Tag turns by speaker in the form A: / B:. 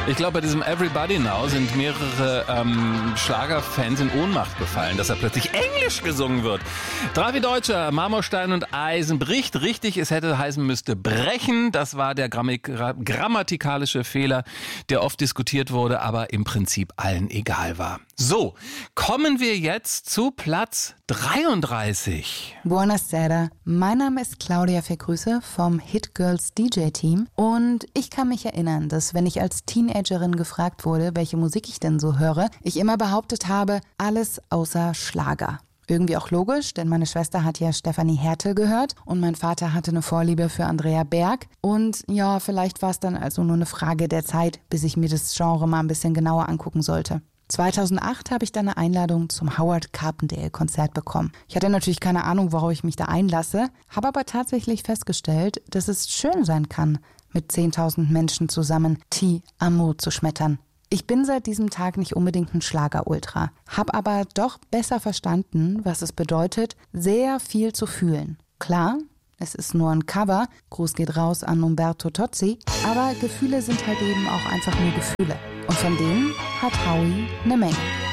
A: Ich glaube, bei diesem Everybody Now sind mehrere Schlagerfans in Ohnmacht gefallen, dass er plötzlich Englisch gesungen wird. Drafi Deutscher, Marmorstein und Eisen bricht. Richtig, es hätte heißen müsste brechen. Das war der grammatikalische Fehler, der oft diskutiert wurde, aber im Prinzip allen egal war. So, kommen wir jetzt zu Platz 33.
B: Buonasera, mein Name ist Claudia Vergrüße vom Hit Girls DJ-Team und ich kann mich erinnern, dass wenn ich als Teenagerin gefragt wurde, welche Musik ich denn so höre, ich immer behauptet habe, alles außer Schlager. Irgendwie auch logisch, denn meine Schwester hat ja Stefanie Hertel gehört und mein Vater hatte eine Vorliebe für Andrea Berg. Und ja, vielleicht war es dann also nur eine Frage der Zeit, bis ich mir das Genre mal ein bisschen genauer angucken sollte. 2008 habe ich dann eine Einladung zum Howard Carpendale-Konzert bekommen. Ich hatte natürlich keine Ahnung, worauf ich mich da einlasse, habe aber tatsächlich festgestellt, dass es schön sein kann, mit 10.000 Menschen zusammen Ti Amo zu schmettern. Ich bin seit diesem Tag nicht unbedingt ein Schlager-Ultra, habe aber doch besser verstanden, was es bedeutet, sehr viel zu fühlen. Klar, es ist nur ein Cover, Gruß geht raus an Umberto Tozzi, aber Gefühle sind halt eben auch einfach nur Gefühle. Und von denen hat Howie eine Menge.